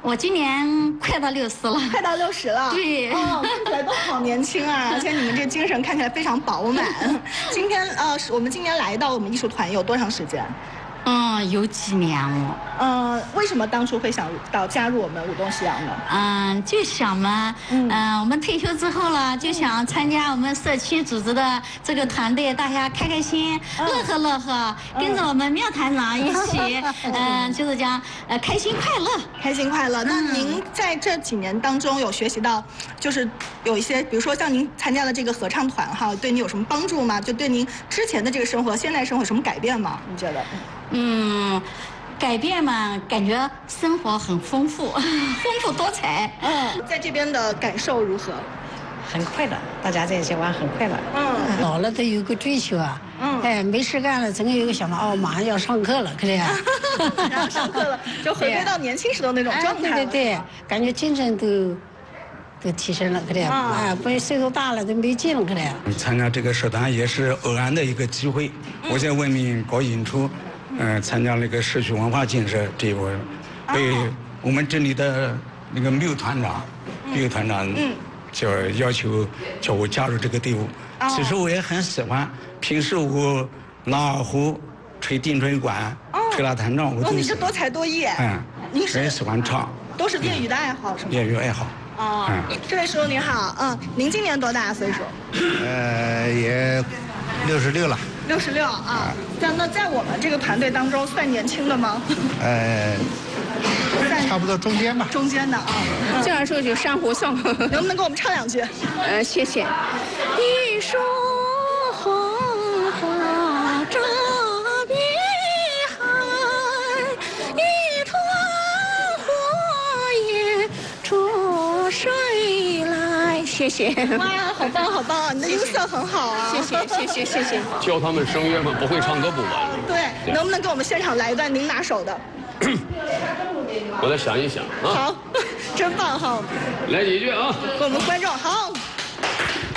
我今年快到60了， 快到60了。 对， 哦，看起来都好年轻啊，而且你们这精神看起来非常饱满。今天我们今年来到我们艺术团有多长时间？ 有几年了。 为什么当初会想加入我们舞动夕阳呢？ 就想嘛，我们退休之后了，就想参加我们社区组织的这个团队，大家开开心，乐呵乐呵，跟着我们苗团长一起，就是讲开心快乐， 开心快乐。那您在这几年当中有学习到，就是有一些，比如说像您参加了这个合唱团哈，对你有什么帮助吗？就对您之前的这个生活、现在生活有什么改变吗？你觉得？ 改变嘛，感觉生活很丰富，丰富多彩。 在这边的感受如何？ 很快乐，大家在一起玩很快乐。 老了都有个追求啊。没事干了，总有个想到马上要上课了，可能。 然后上课了，就回归到年轻时的那种状态。 对，感觉精神都提升了，可能。不是岁数大了都没劲了，可能。 参加这个社团也是偶然的一个机会，我在外面搞演出。参加那个社区文化建设这一波，被我们这里的那个缪团长就要求叫我加入这个队伍。其实我也很喜欢，平时我拉二胡、吹定吹管、吹拉弹唱，我都喜欢。 你这多才多艺。 您是？我也喜欢唱。 都是业余的爱好是吗？ 业余爱好。 这位叔叔您好，您今年多大岁数？ 也66了。 66啊，那在我们这个团队当中算年轻的吗？ 差不多中间吧。 中间的啊。 这样说就珊瑚颂， 能不能给我们唱2句？ 谢谢。一束红花照碧海，一团火焰出水来。谢谢。 哇，好棒好棒，你的音色很好啊。 谢谢。 教他们声乐嘛，不会唱歌不完。 对，能不能给我们现场来一段您拿手的？ 我再想一想啊。 好，真棒哈。 来几句啊。 给我们观众好。